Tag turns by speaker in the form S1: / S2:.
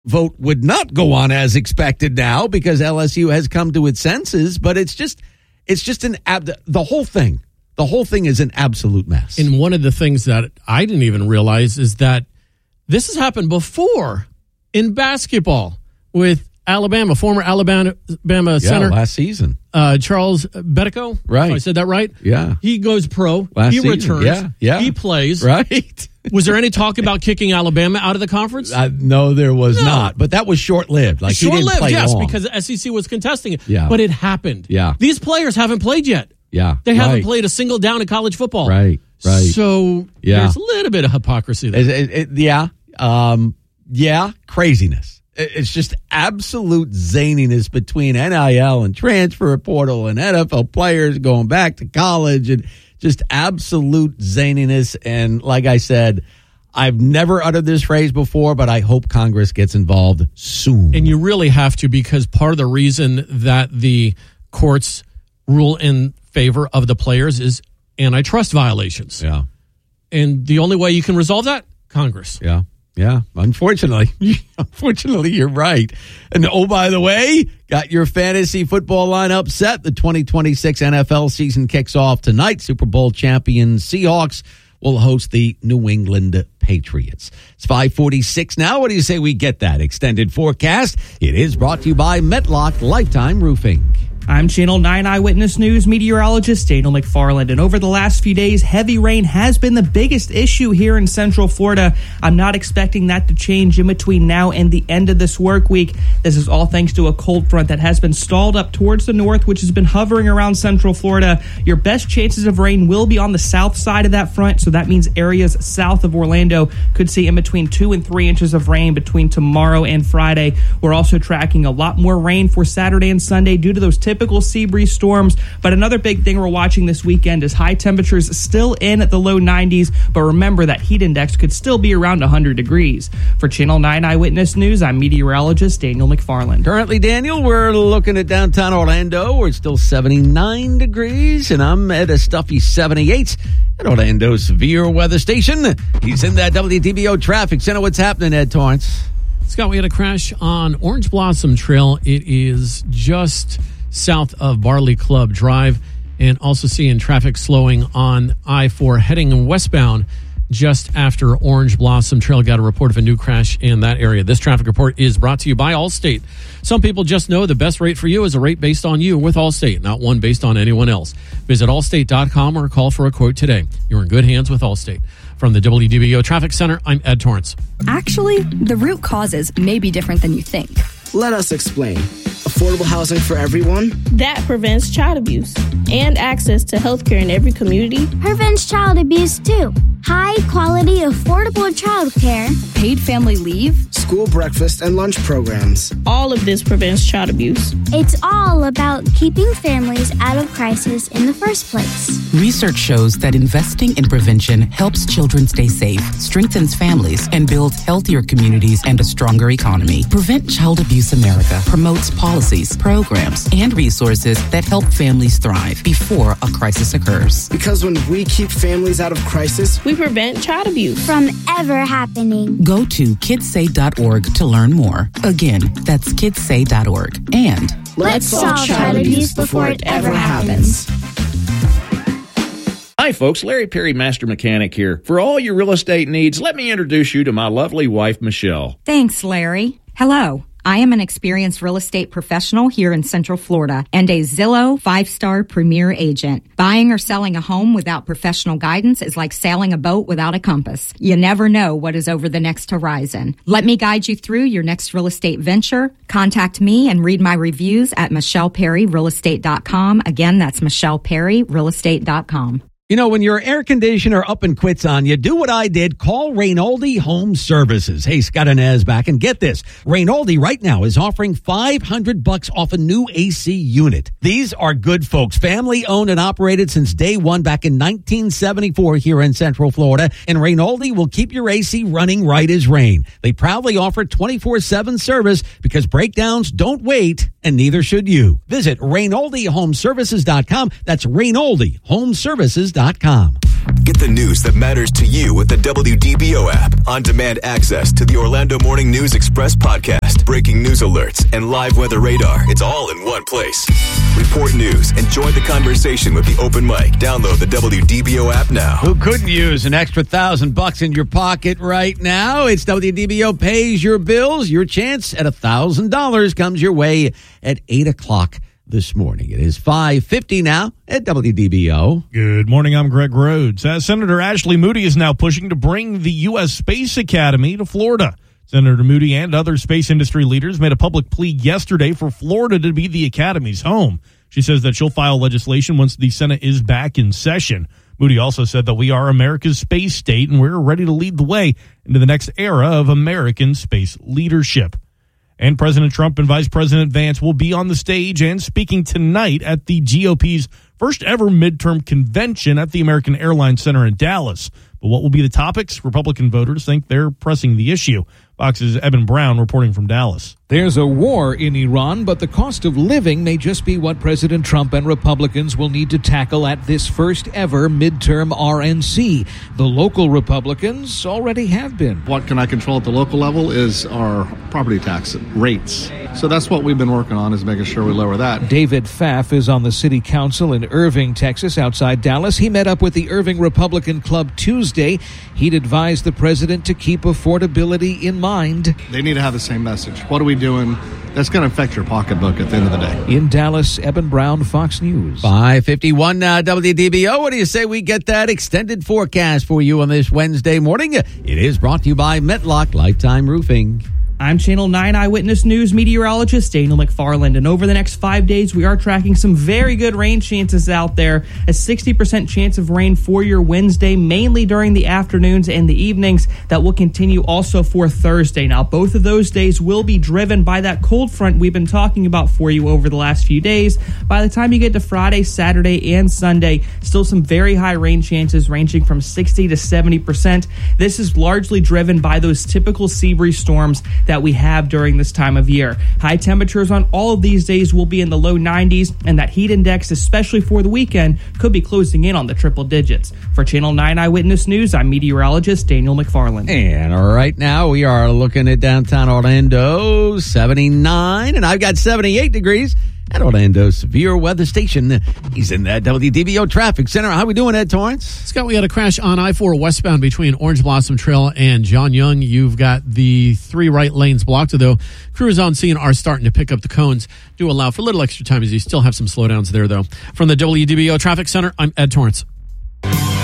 S1: vote would not go on as expected now because LSU has come to its senses. But it's just the whole thing. The whole thing is an absolute mess.
S2: And one of the things that I didn't even realize is that this has happened before in basketball with Alabama, former Alabama center.
S1: Last season.
S2: Charles Bedico.
S1: Right.
S2: I said that right?
S1: Yeah.
S2: He goes pro.
S1: Last
S2: he
S1: season.
S2: returns.
S1: Yeah.
S2: He plays.
S1: Right.
S2: Was there any talk about kicking Alabama out of the conference?
S1: No, there was not. But that was short-lived. Like
S2: short-lived,
S1: he didn't play
S2: yes,
S1: long.
S2: because the SEC was contesting it.
S1: Yeah.
S2: But it happened.
S1: Yeah.
S2: These players haven't played yet.
S1: Yeah.
S2: They haven't played a single down in college football.
S1: Right.
S2: So there's a little bit of hypocrisy there.
S1: Craziness. It's just absolute zaniness between NIL and transfer portal and NFL players going back to college and just absolute zaniness. And like I said, I've never uttered this phrase before, but I hope Congress gets involved soon.
S2: And you really have to, because part of the reason that the courts rule in favor of the players is antitrust violations.
S1: Yeah.
S2: And the only way you can resolve that, Congress.
S1: Yeah. Yeah, unfortunately, you're right. And oh, by the way, got your fantasy football lineup set. The 2026 NFL season kicks off tonight. Super Bowl champion Seahawks will host the New England Patriots. It's 5:46 now. What do you say we get that extended forecast? It is brought to you by Metlock Lifetime Roofing.
S3: I'm Channel 9 Eyewitness News meteorologist Daniel McFarland, and over the last few days, heavy rain has been the biggest issue here in Central Florida. I'm not expecting that to change in between now and the end of this work week. This is all thanks to a cold front that has been stalled up towards the north, which has been hovering around Central Florida. Your best chances of rain will be on the south side of that front, so that means areas south of Orlando could see in between 2 and 3 inches of rain between tomorrow and Friday. We're also tracking a lot more rain for Saturday and Sunday due to those typical sea breeze storms. But another big thing we're watching this weekend is high temperatures still in at the low 90s. But remember that heat index could still be around 100 degrees. For Channel 9 Eyewitness News, I'm meteorologist Daniel McFarland.
S1: Currently, Daniel, we're looking at downtown Orlando, where it's still 79 degrees, and I'm at a stuffy 78 at Orlando's severe weather station. He's in that WTBO traffic center. What's happening, Ed Torrance?
S2: Scott, we had a crash on Orange Blossom Trail. It is just south of Barley Club Drive, and also seeing traffic slowing on I-4 heading westbound just after Orange Blossom Trail. Got a report of a new crash in that area. This traffic report is brought to you by Allstate. Some people just know the best rate for you is a rate based on you with Allstate, not one based on anyone else. Visit allstate.com or call for a quote today. You're in good hands with Allstate. From the WDBO Traffic Center, I'm Ed Torrance.
S4: Actually, the root causes may be different than you think.
S5: Let us explain. Affordable housing for everyone?
S6: That prevents child abuse and access to healthcare in every community.
S7: Prevents child abuse, too. High-quality, affordable childcare.
S4: Paid family leave.
S5: School breakfast and lunch programs.
S6: All of this prevents child abuse.
S7: It's all about keeping families out of crisis in the first place.
S8: Research shows that investing in prevention helps children stay safe, strengthens families, and builds healthier communities and a stronger economy. Prevent Child Abuse America promotes policies, programs, and resources that help families thrive before a crisis occurs.
S5: Because when we keep families out of crisis,
S6: we prevent child abuse
S7: from ever happening.
S8: Go to kidssay.org to learn more. Again, that's kidssay.org. And
S7: let's solve child abuse before it ever happens.
S9: Hi folks, Larry Perry, Master Mechanic here. For all your real estate needs, let me introduce you to my lovely wife, Michelle.
S10: Thanks, Larry. Hello. I am an experienced real estate professional here in Central Florida and a Zillow 5-star premier agent. Buying or selling a home without professional guidance is like sailing a boat without a compass. You never know what is over the next horizon. Let me guide you through your next real estate venture. Contact me and read my reviews at MichellePerryRealestate.com. Again, that's MichellePerryRealestate.com.
S1: You know, when your air conditioner up and quits on you, do what I did. Call Rainoldi Home Services. Hey, Scott and Ez back. And get this. Rainoldi right now is offering $500 off a new AC unit. These are good folks. Family owned and operated since day one back in 1974 here in Central Florida. And Rainoldi will keep your AC running right as rain. They proudly offer 24/7 service because breakdowns don't wait, and neither should you. Visit RainoldiHomeservices.com. That's RainoldiHomeservices.com.
S11: Get the news that matters to you with the WDBO app. On-demand access to the Orlando Morning News Express podcast, breaking news alerts, and live weather radar. It's all in one place. Report news and join the conversation with the open mic. Download the WDBO app now.
S1: Who couldn't use an extra $1,000 in your pocket right now? It's WDBO Pays Your Bills. Your chance at $1,000 comes your way at 8 o'clock this morning. It is 5:50 now at WDBO.
S12: Good morning. I'm Greg Rhodes. Senator Ashley Moody is now pushing to bring the U.S. Space Academy to Florida. Senator Moody and other space industry leaders made a public plea yesterday for Florida to be the Academy's home. She says that she'll file legislation once the Senate is back in session. Moody also said that we are America's space state and we're ready to lead the way into the next era of American space leadership. And President Trump and Vice President Vance will be on the stage and speaking tonight at the GOP's first ever midterm convention at the American Airlines Center in Dallas. But what will be the topics? Republican voters think they're pressing the issue. Fox's Eben Brown reporting from Dallas.
S13: There's a war in Iran, but the cost of living may just be what President Trump and Republicans will need to tackle at this first ever midterm RNC. The local Republicans already have been.
S14: What can I control at the local level is our property tax rates. So that's what we've been working on, is making sure we lower that.
S13: David Pfaff is on the city council in Irving, Texas, outside Dallas. He met up with the Irving Republican Club Tuesday. He'd advised the president to keep affordability in mind.
S14: They need to have the same message. What are we doing that's going to affect your pocketbook at the end of the day?
S13: In Dallas, Eben Brown, Fox News.
S1: 5:51 now, WDBO. What do you say we get that extended forecast for you on this Wednesday morning? It is brought to you by Metlock Lifetime Roofing.
S3: I'm Channel 9 Eyewitness News meteorologist Daniel McFarland, and over the next 5 days, we are tracking some very good rain chances out there. A 60% chance of rain for your Wednesday, mainly during the afternoons and the evenings. That will continue also for Thursday. Now, both of those days will be driven by that cold front we've been talking about for you over the last few days. By the time you get to Friday, Saturday, and Sunday, still some very high rain chances ranging from 60 to 70%. This is largely driven by those typical sea breeze storms that we have during this time of year. High temperatures on all of these days will be in the low 90s, and that heat index, especially for the weekend, could be closing in on the triple digits. For Channel 9 Eyewitness News, I'm meteorologist Daniel McFarland.
S1: And right now we are looking at downtown Orlando, 79, and I've got 78 degrees at Orlando's Severe Weather Station. He's in that WDBO Traffic Center. How we doing, Ed Torrance?
S2: Scott, we had a crash on I-4 westbound between Orange Blossom Trail and John Young. You've got the 3 right lanes blocked, though. Crews on scene are starting to pick up the cones. Do allow for a little extra time as you still have some slowdowns there, though. From the WDBO Traffic Center, I'm Ed Torrance.